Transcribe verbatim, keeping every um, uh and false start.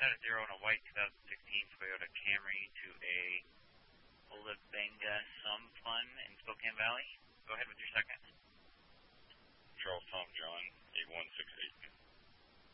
set a zero on a white twenty sixteen Toyota Camry to a Olivenga Some Fun in Spokane Valley. Go ahead with your second.